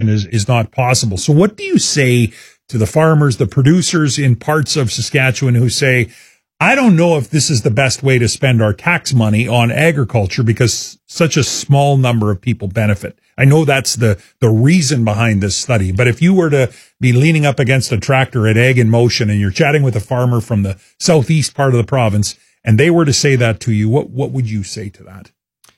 irrigation is not possible. So what do you say to the farmers, the producers in parts of Saskatchewan who say, I don't know if this is the best way to spend our tax money on agriculture because such a small number of people benefit? I know that's the reason behind this study, but if you were to be leaning up against a tractor at Ag in Motion and you're chatting with a farmer from the southeast part of the province and they were to say that to you, what would you say to that?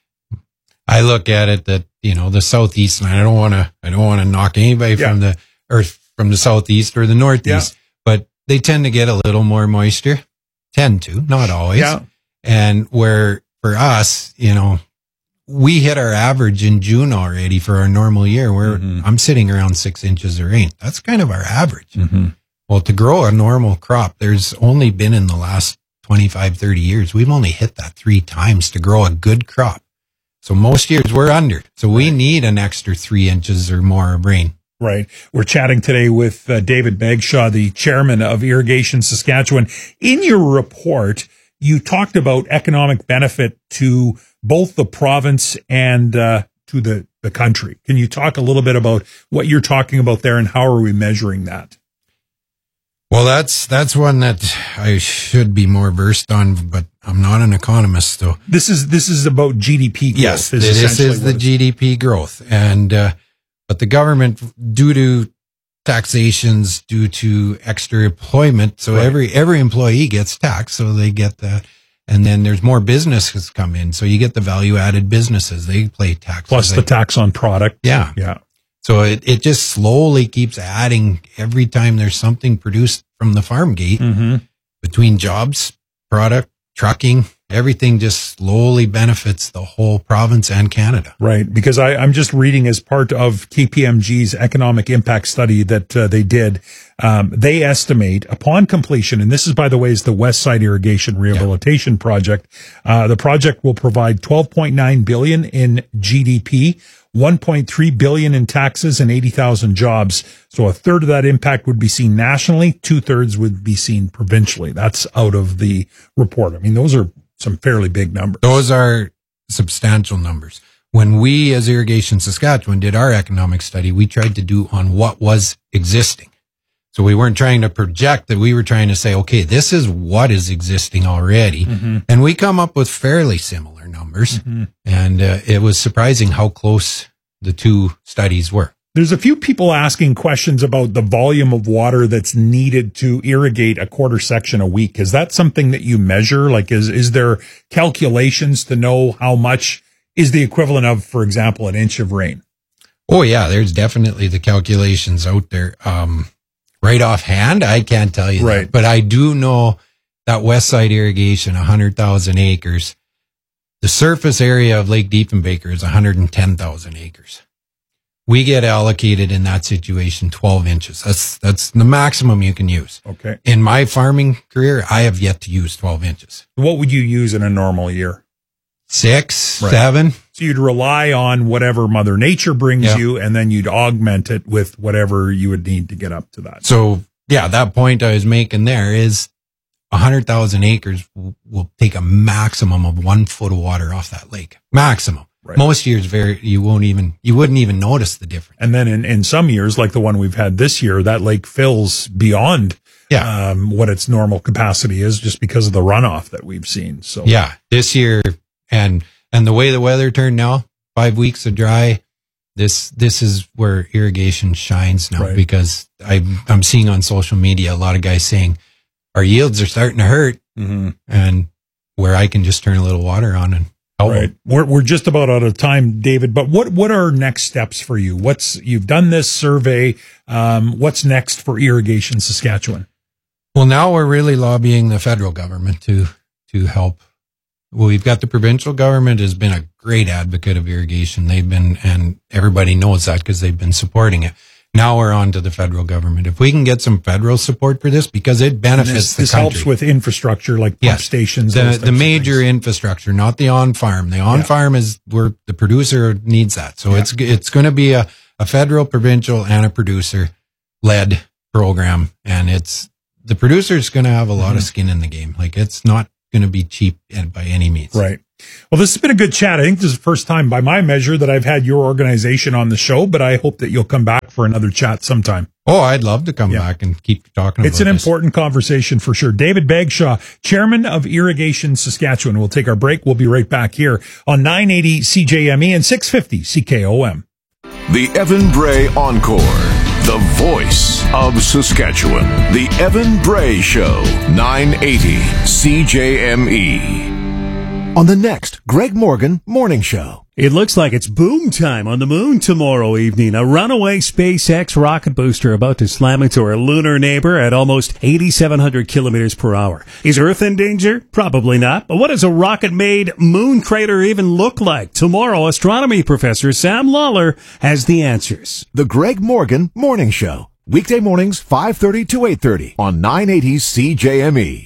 I look at it that, the southeast, and I don't want to knock anybody from the southeast or the northeast, but they tend to get a little more moisture. Tend to, not always. Yeah. And where for us, we hit our average in June already for our normal year where I'm sitting around 6 inches of rain. That's kind of our average. Mm-hmm. Well, to grow a normal crop, there's only been in the last 25, 30 years, we've only hit that 3 times to grow a good crop. So most years we're under. So we need an extra 3 inches or more of rain. Right. We're chatting today with David Bagshaw, the chairman of Irrigation Saskatchewan. In your report, you talked about economic benefit to both the province and to the country. Can you talk a little bit about what you're talking about there and how are we measuring that? Well, that's one that I should be more versed on, but I'm not an economist, so. This is about GDP growth. Yes, this is the GDP growth. And, but the government, due to taxations, due to extra employment, so every employee gets taxed, so they get that. And then there's more businesses come in, so you get the value-added businesses. They pay tax. Plus the tax on product. Yeah. Yeah. So it just slowly keeps adding every time there's something produced from the farm gate between jobs, product, trucking, everything just slowly benefits the whole province and Canada. Right. Because I'm just reading as part of KPMG's economic impact study that they did. They estimate upon completion, and this is, by the way, is the West Side Irrigation Rehabilitation Project. The project will provide $12.9 billion in GDP, $1.3 billion in taxes, and 80,000 jobs. So a third of that impact would be seen nationally, 2/3 would be seen provincially. That's out of the report. I mean, those are some fairly big numbers. Those are substantial numbers. When we, as Irrigation Saskatchewan, did our economic study, we tried to do on what was existing. So we weren't trying to project that, we were trying to say, okay, this is what is existing already. And we come up with fairly similar numbers. And it was surprising how close the two studies were. There's a few people asking questions about the volume of water that's needed to irrigate a quarter section a week. Is that something that you measure? Like, is there calculations to know how much is the equivalent of, for example, an inch of rain? Oh yeah, there's definitely the calculations out there. Right offhand, I can't tell you that, but I do know that West Side Irrigation, 100,000 acres, the surface area of Lake Diefenbaker is 110,000 acres. We get allocated in that situation 12 inches. That's the maximum you can use. Okay. In my farming career, I have yet to use 12 inches. What would you use in a normal year? 6, 7. So you'd rely on whatever Mother Nature brings you, and then you'd augment it with whatever you would need to get up to that. So yeah, that point I was making there is 100,000 acres will take a maximum of 1 foot of water off that lake. Maximum. Right. Most years, you wouldn't even notice the difference. And then in some years, like the one we've had this year, that lake fills beyond what its normal capacity is, just because of the runoff that we've seen. So yeah, this year and the way the weather turned now, 5 weeks of dry, this is where irrigation shines now, because I'm seeing on social media a lot of guys saying our yields are starting to hurt, and where I can just turn a little water on and. Right. We're just about out of time, David, but what are next steps for you? You've done this survey. What's next for Irrigation Saskatchewan? Well, now we're really lobbying the federal government to help. Well, we've got the provincial government has been a great advocate of irrigation. They've been, and everybody knows that because they've been supporting it. Now we're on to the federal government. If we can get some federal support for this, because it benefits the country. This helps with infrastructure like pump stations. The major infrastructure, not the on-farm. The on-farm is where the producer needs that. So it's going to be a federal, provincial, and a producer-led program. And the producer's going to have a lot of skin in the game. Like, it's not going to be cheap by any means. Right. Well, this has been a good chat. I think this is the first time by my measure that I've had your organization on the show, but I hope that you'll come back back for another chat sometime. Oh, I'd love to come back and keep talking It's about an this. important conversation for sure. David Bagshaw, Chairman of Irrigation Saskatchewan. We'll take our break. We'll be right back here on 980 CJME and 650 CKOM. The Evan Bray Encore, the voice of Saskatchewan. The Evan Bray Show, 980 CJME. On the next Greg Morgan Morning Show. It looks like it's boom time on the moon tomorrow evening. A runaway SpaceX rocket booster about to slam into our lunar neighbor at almost 8,700 kilometers per hour. Is Earth in danger? Probably not. But what does a rocket-made moon crater even look like? Tomorrow, astronomy professor Sam Lawler has the answers. The Greg Morgan Morning Show. Weekday mornings, 5:30 to 8:30 on 980 CJME.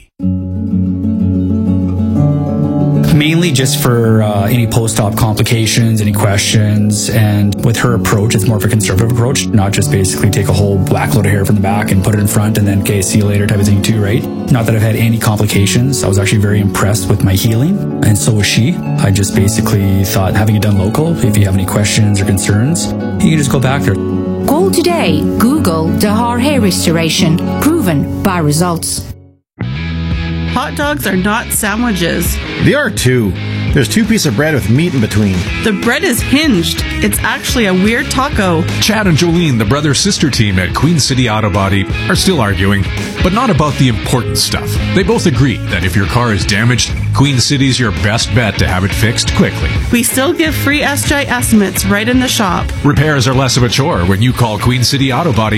Mainly just for any post-op complications, any questions, and with her approach, it's more of a conservative approach, not just basically take a whole whack load of hair from the back and put it in front and then, okay, see you later type of thing too, right? Not that I've had any complications. I was actually very impressed with my healing, and so was she. I just basically thought, having it done local, if you have any questions or concerns, you can just go back there. Call today. Google Dahar Hair Restoration. Proven by results. Hot dogs are not sandwiches. They are too. There's 2 pieces of bread with meat in between. The bread is hinged. It's actually a weird taco. Chad and Jolene, the brother-sister team at Queen City Auto Body, are still arguing, but not about the important stuff. They both agree that if your car is damaged, Queen City's your best bet to have it fixed quickly. We still give free SJ estimates right in the shop. Repairs are less of a chore when you call Queen City Auto Body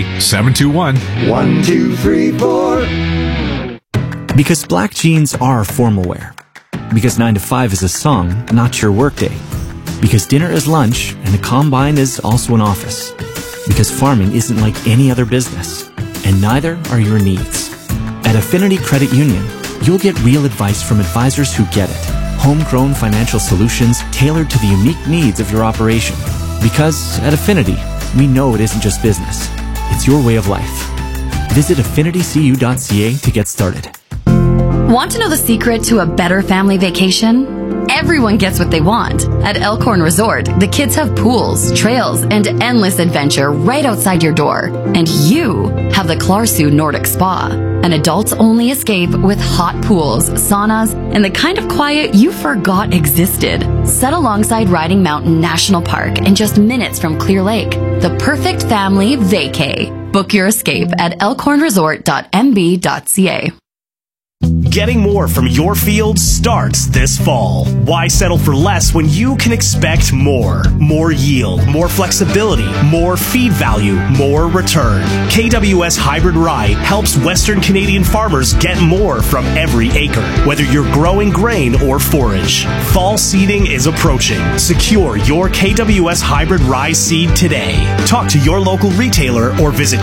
721-123-4. Because black jeans are formal wear. Because 9 to 5 is a song, not your workday. Because dinner is lunch and the combine is also an office. Because farming isn't like any other business. And neither are your needs. At Affinity Credit Union, you'll get real advice from advisors who get it. Homegrown financial solutions tailored to the unique needs of your operation. Because at Affinity, we know it isn't just business. It's your way of life. Visit affinitycu.ca to get started. Want to know the secret to a better family vacation? Everyone gets what they want. At Elkhorn Resort, the kids have pools, trails, and endless adventure right outside your door. And you have the Clarsu Nordic Spa, an adults-only escape with hot pools, saunas, and the kind of quiet you forgot existed. Set alongside Riding Mountain National Park and just minutes from Clear Lake. The perfect family vacay. Book your escape at elkhornresort.mb.ca. Getting more from your field starts this fall. Why settle for less when you can expect more? More yield, more flexibility, more feed value, more return. KWS Hybrid Rye helps Western Canadian farmers get more from every acre, whether you're growing grain or forage. Fall seeding is approaching. Secure your KWS Hybrid Rye seed today. Talk to your local retailer or visit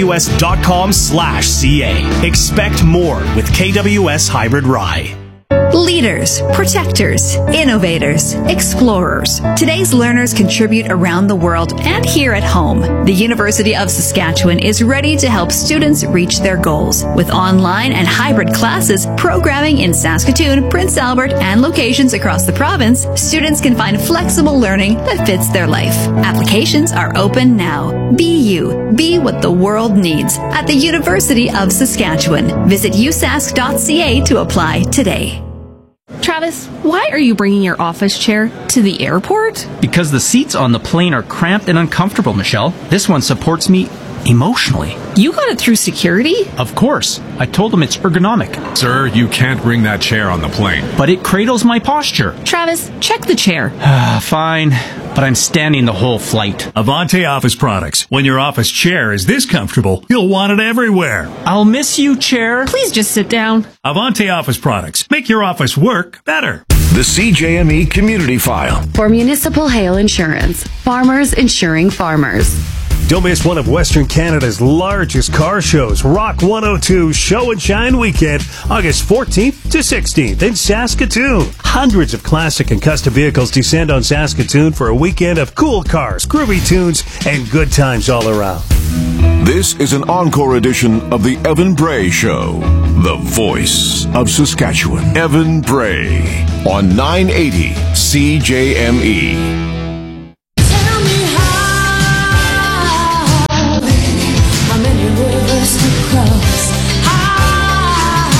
kws.com/ca. Expect more with KWS Hybrid Rye. Leaders, protectors, innovators, explorers. Today's learners contribute around the world and here at home. The University of Saskatchewan is ready to help students reach their goals. With online and hybrid classes, programming in Saskatoon, Prince Albert, and locations across the province, students can find flexible learning that fits their life. Applications are open now. Be you. Be what the world needs at the University of Saskatchewan. Visit usask.ca to apply today. Travis, why are you bringing your office chair to the airport? Because the seats on the plane are cramped and uncomfortable, Michelle. This one supports me emotionally. You got it through security? Of course. I told them it's ergonomic. Sir, you can't bring that chair on the plane. But it cradles my posture. Travis, check the chair. Fine, but I'm standing the whole flight. Avante Office Products. When your office chair is this comfortable, you'll want it everywhere. I'll miss you, chair. Please just sit down. Avante Office Products. Make your office work better. The CJME Community File. For municipal hail insurance, farmers insuring farmers. Don't miss one of Western Canada's largest car shows, Rock 102 Show and Shine Weekend, August 14th to 16th in Saskatoon. Hundreds of classic and custom vehicles descend on Saskatoon for a weekend of cool cars, groovy tunes, and good times all around. This is an encore edition of the Evan Bray Show, the voice of Saskatchewan. Evan Bray on 980 CJME.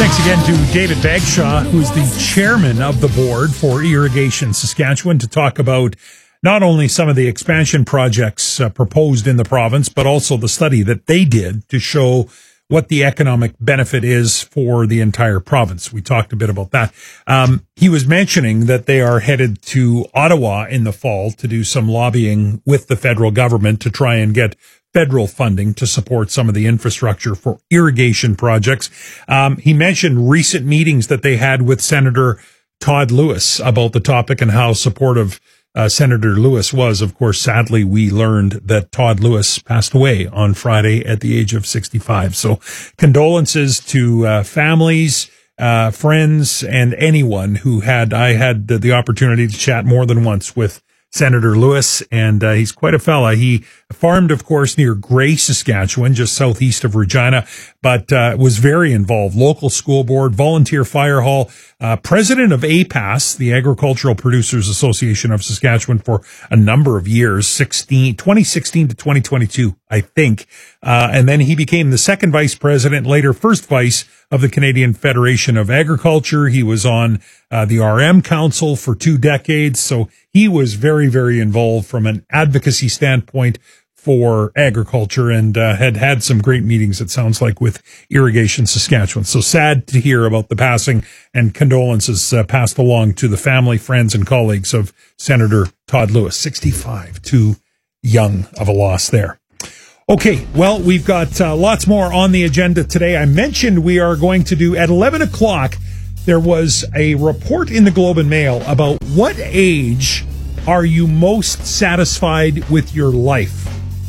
Thanks again to David Bagshaw, who's the chairman of the board for Irrigation Saskatchewan, to talk about not only some of the expansion projects proposed in the province, but also the study that they did to show what the economic benefit is for the entire province. We talked a bit about that. He was mentioning that they are headed to Ottawa in the fall to do some lobbying with the federal government to try and get federal funding to support some of the infrastructure for irrigation projects. He mentioned recent meetings that they had with Senator Todd Lewis about the topic and how supportive Senator Lewis was. Of course, sadly, we learned that Todd Lewis passed away on Friday at the age of 65. So condolences to families, friends, and anyone who I had the opportunity to chat more than once with Senator Lewis, and he's quite a fella. He farmed, of course, near Gray, Saskatchewan, just southeast of Regina, but was very involved. Local school board, volunteer fire hall, president of APAS, the Agricultural Producers Association of Saskatchewan, for a number of years, 2016 to 2022, I think. And then he became the second vice president, later first vice of the Canadian Federation of Agriculture. He was on the RM Council for 2 decades. So he was very, very involved from an advocacy standpoint for agriculture, and had some great meetings, it sounds like, with Irrigation Saskatchewan. So sad to hear about the passing, and condolences passed along to the family, friends, and colleagues of Senator Todd Lewis. 65, too young of a loss there. Okay, well, we've got lots more on the agenda today. I mentioned we are going to do, at 11 o'clock, there was a report in the Globe and Mail about what age are you most satisfied with your life?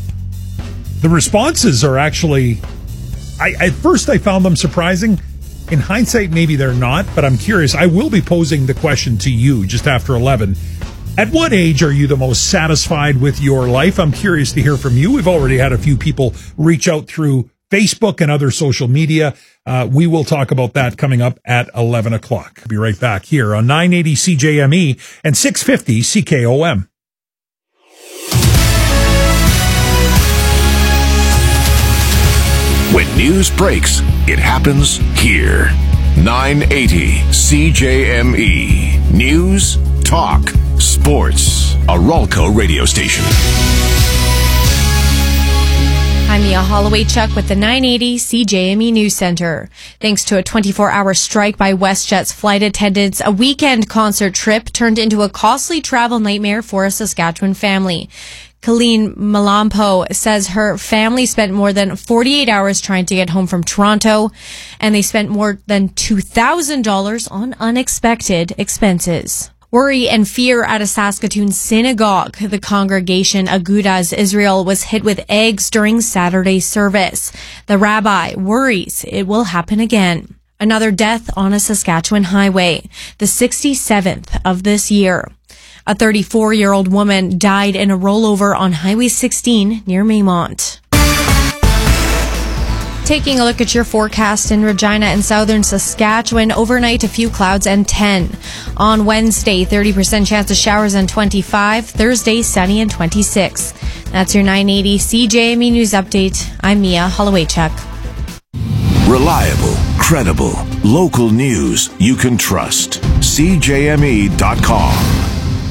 The responses are actually, at first I found them surprising. In hindsight, maybe they're not, but I'm curious. I will be posing the question to you just after 11. At what age are you the most satisfied with your life? I'm curious to hear from you. We've already had a few people reach out through Facebook and other social media. We will talk about that coming up at 11 o'clock. Be right back here on 980 CJME and 650 CKOM. When news breaks, it happens here. 980 CJME. News, talk, sports. A Ralco radio station. I'm Mia Holloway-Chuck with the 980 CJME News Center. Thanks to a 24-hour strike by WestJet's flight attendants, a weekend concert trip turned into a costly travel nightmare for a Saskatchewan family. Colleen Malampo says her family spent more than 48 hours trying to get home from Toronto, and they spent more than $2,000 on unexpected expenses. Worry and fear at a Saskatoon synagogue. The congregation Agudas Israel was hit with eggs during Saturday's service. The rabbi worries it will happen again. Another death on a Saskatchewan highway, the 67th of this year. A 34-year-old woman died in a rollover on Highway 16 near Maymont. Taking a look at your forecast in Regina and southern Saskatchewan. Overnight, a few clouds and 10. On Wednesday, 30% chance of showers and 25. Thursday, sunny and 26. That's your 980 CJME News Update. I'm Mia Holloway-Chuck. Reliable, credible, local news you can trust. CJME.com.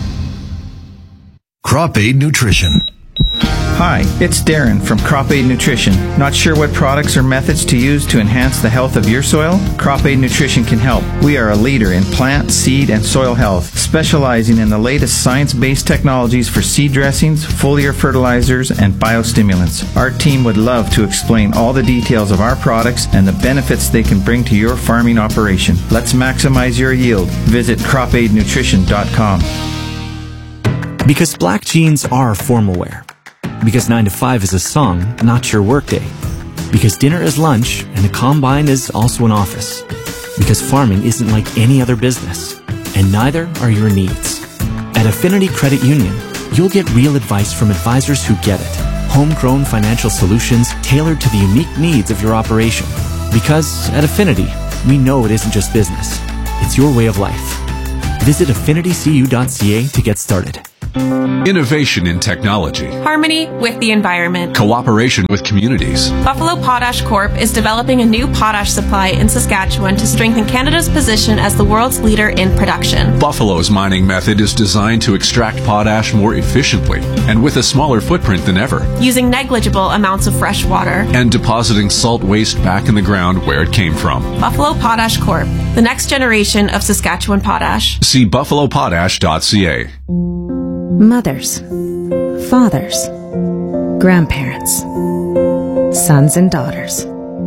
Crop Aid Nutrition. Hi, it's Darren from Crop Aid Nutrition. Not sure what products or methods to use to enhance the health of your soil? Crop Aid Nutrition can help. We are a leader in plant, seed, and soil health, specializing in the latest science-based technologies for seed dressings, foliar fertilizers, and biostimulants. Our team would love to explain all the details of our products and the benefits they can bring to your farming operation. Let's maximize your yield. Visit cropaidnutrition.com. Because black jeans are formal wear. Because 9 to 5 is a song, not your workday. Because dinner is lunch and a combine is also an office. Because farming isn't like any other business. And neither are your needs. At Affinity Credit Union, you'll get real advice from advisors who get it. Homegrown financial solutions tailored to the unique needs of your operation. Because at Affinity, we know it isn't just business. It's your way of life. Visit affinitycu.ca to get started. Innovation in technology. Harmony with the environment. Cooperation with communities. Buffalo Potash Corp. is developing a new potash supply in Saskatchewan to strengthen Canada's position as the world's leader in production. Buffalo's mining method is designed to extract potash more efficiently and with a smaller footprint than ever, using negligible amounts of fresh water and depositing salt waste back in the ground where it came from. Buffalo Potash Corp., the next generation of Saskatchewan potash. See buffalopotash.ca. Mothers, fathers, grandparents, sons and daughters.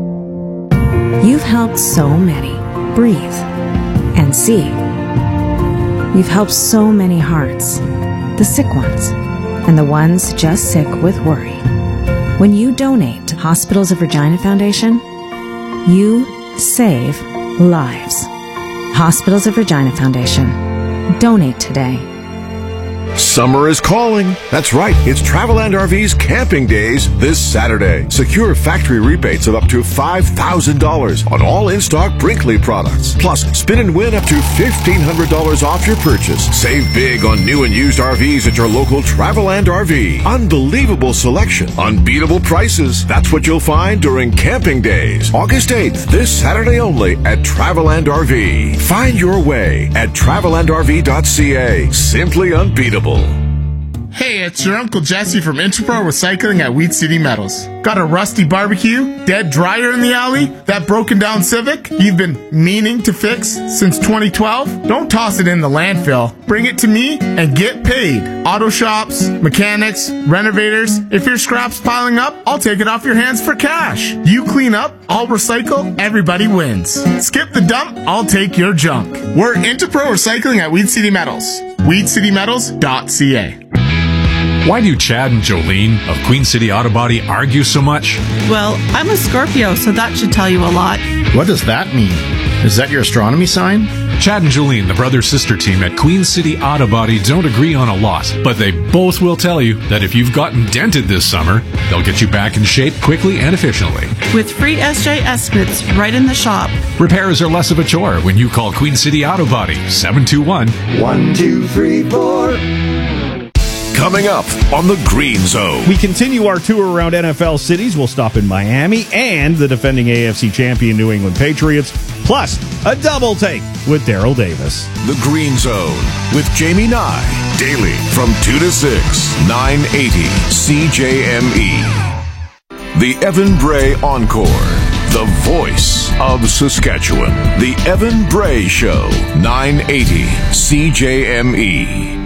You've helped so many breathe and see. You've helped so many hearts, the sick ones and the ones just sick with worry. When you donate to Hospitals of Regina Foundation, you save lives. Hospitals of Regina Foundation. Donate today. Summer is calling. That's right. It's Traveland RV's Camping Days this Saturday. Secure factory rebates of up to $5,000 on all in-stock Brinkley products. Plus, spin and win up to $1,500 off your purchase. Save big on new and used RVs at your local Traveland RV. Unbelievable selection. Unbeatable prices. That's what you'll find during Camping Days. August 8th, this Saturday only at Traveland RV. Find your way at travelandrv.ca. Simply unbeatable. Hey, it's your Uncle Jesse from Interpro Recycling at Weed City Metals. Got a rusty barbecue, dead dryer in the alley, that broken down Civic you've been meaning to fix since 2012? Don't toss it in the landfill. Bring it to me and get paid. Auto shops, mechanics, renovators. If your scrap's piling up, I'll take it off your hands for cash. You clean up, I'll recycle, everybody wins. Skip the dump, I'll take your junk. We're Interpro Recycling at Weed City Metals. WeedCityMetals.ca. Why do Chad and Jolene of Queen City Auto Body argue so much? Well, I'm a Scorpio, so that should tell you a lot. What does that mean? Is that your astronomy sign? Chad and Jolene, the brother-sister team at Queen City Auto Body, don't agree on a lot, but they both will tell you that if you've gotten dented this summer, they'll get you back in shape quickly and efficiently. With free SJ estimates right in the shop. Repairs are less of a chore when you call Queen City Auto Body, 721-1234. Coming up on the Green Zone. We continue our tour around NFL cities. We'll stop in Miami and the defending AFC champion New England Patriots, plus a double take with Daryl Davis. The Green Zone with Jamie Nye, daily from 2 to 6, 980 CJME. The Evan Bray Encore, the voice of Saskatchewan. The Evan Bray Show, 980 CJME.